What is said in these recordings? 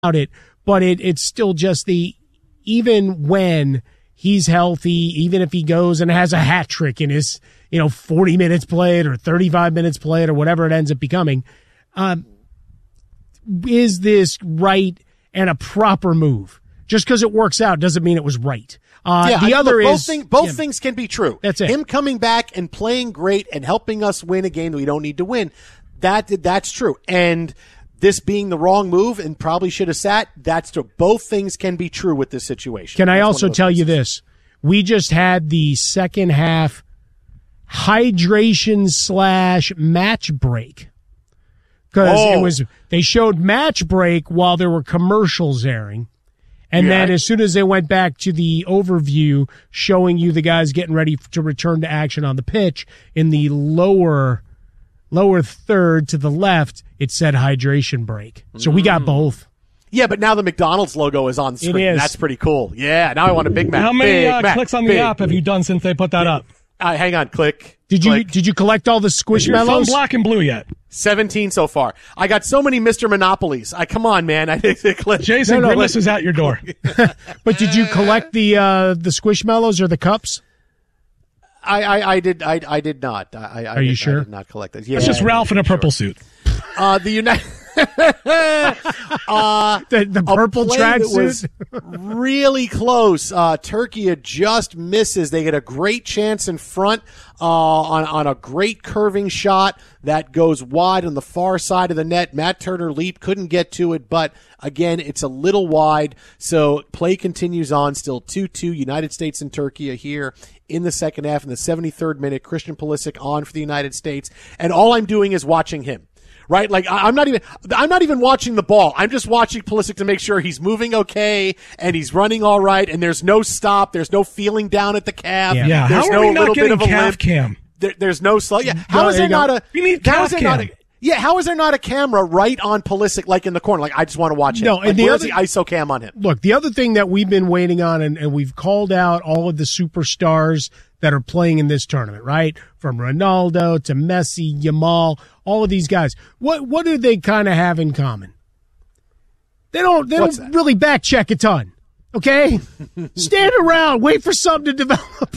it, but it's still just even when he's healthy, even if he goes and has a hat trick in his, 40 minutes played or 35 minutes played or whatever it ends up becoming, is this right and a proper move? Just because it works out doesn't mean it was right. Both things can be true. That's it. Him coming back and playing great and helping us win a game that we don't need to win, that's true. And this being the wrong move and probably should have sat, that's true. Both things can be true with this situation. Can I also tell you this? We just had the second half hydration / match break. Because they showed match break while there were commercials airing. And then as soon as they went back to the overview showing you the guys getting ready to return to action on the pitch, in the lower third to the left, it said hydration break. So we got both. Yeah, but now the McDonald's logo is on screen. It is. That's pretty cool. Yeah, now I want a Big Mac. How many clicks on the app have you done since they put that up? Hang on, click. Did you collect all the Squishmallows? Is your phone black and blue yet? 17 so far. I got so many Mr. Monopolies. Come on, man. I didn't click. Jason Grimace is at your door. But did you collect the Squishmallows or the cups? I did not. Are you sure? I did not collect those. Yeah, It's just Ralph in a purple suit. The United. The purple tracksuit was really close. Turkey just misses. They get a great chance in front on a great curving shot that goes wide on the far side of the net. Matt Turner leaped, couldn't get to it, but again, it's a little wide. So play continues on. Still 2-2. United States and Turkey here in the second half. In the 73rd minute, Christian Pulisic on for the United States, and all I'm doing is watching him. Right? Like, I'm not even watching the ball. I'm just watching Pulisic to make sure he's moving okay and he's running all right and there's no stop. There's no feeling down at the calf. Yeah. There's How are we not getting calf cam? There's no slow. Yeah. How is there not a, we need calf cam. How is there not a camera right on Pulisic, like in the corner? Like, I just want to watch him. No, and where's the ISO cam on him? Look, the other thing that we've been waiting on, and we've called out all of the superstars that are playing in this tournament, right? From Ronaldo to Messi, Yamal, all of these guys. What do they kind of have in common? They don't really back check a ton. Okay? Stand around, wait for something to develop.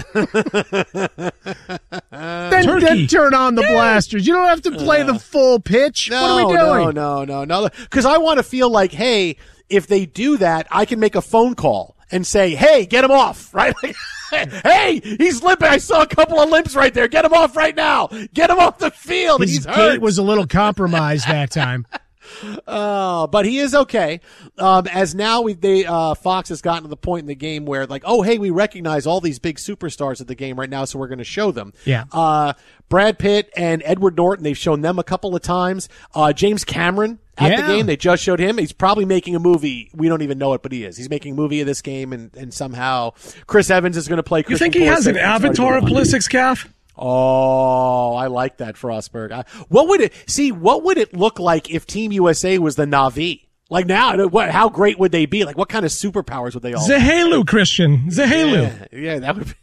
then turn on the blasters. You don't have to play the full pitch. What are we doing? No. Because I want to feel like, hey, if they do that, I can make a phone call and say, hey, get him off, right? Hey, he's limping. I saw a couple of limps right there. Get him off right now. Get him off the field. His He's hurt. gait was a little compromised that time. But he is okay. As now Fox has gotten to the point in the game where, like, oh, hey, we recognize all these big superstars of the game right now, so we're going to show them. Yeah. Brad Pitt and Edward Norton, they've shown them a couple of times. James Cameron at the game, they just showed him. He's probably making a movie. We don't even know it, but he is. He's making a movie of this game, and somehow Chris Evans is going to play Christian Pulisic. You think he has an avatar of Pulisic's calf? Oh, I like that, Frostberg. What would it look like if Team USA was the Na'vi? Like now, how great would they be? Like, what kind of superpowers would they all have? Zahelu, Christian. Zahelu. Yeah, that would be.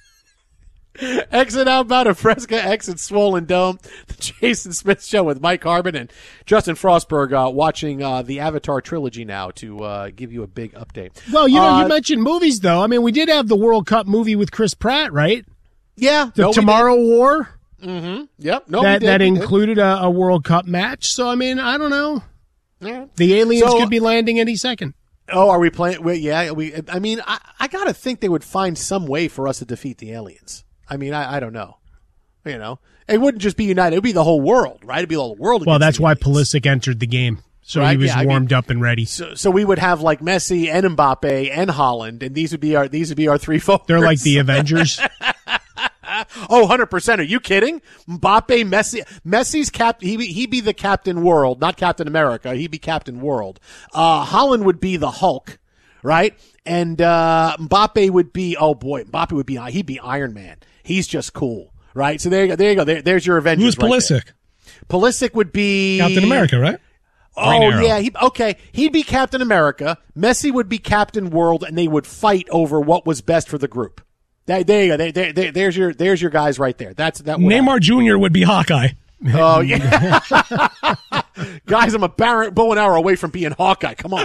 Exit outbound of Fresca, exit Swollen Dome. The Jason Smith Show with Mike Harbin and Justin Frostberg watching the Avatar trilogy now to give you a big update. Well, you mentioned movies, though. I mean, we did have the World Cup movie with Chris Pratt, right? Yeah. The Tomorrow War? Mm-hmm. Yep. No, that included a World Cup match. So, I mean, I don't know. Yeah. The aliens could be landing any second. Oh, are we playing? Yeah. I mean, I got to think they would find some way for us to defeat the aliens. I mean, I don't know. You know, it wouldn't just be United. It would be the whole world, right? It'd be the whole world. Well, that's why Pulisic entered the game. So right? He was warmed up and ready. So we would have like Messi and Mbappe and Haaland, and these would be our three forwards. They're like the Avengers. Oh, 100%. Are you kidding? Mbappe, Messi's he'd be the Captain World, not Captain America. He'd be Captain World. Haaland would be the Hulk, right? And Mbappe would be, he'd be Iron Man. He's just cool, right? So there you go. There's your Avengers. Who's Pulisic? Right there. Pulisic would be Captain America, right? Oh, yeah. He'd be Captain America. Messi would be Captain World, and they would fight over what was best for the group. There you go. There's your guys right there. That Neymar Jr. would be Hawkeye. Oh, yeah. Guys, I'm a bow and arrow away from being Hawkeye. Come on.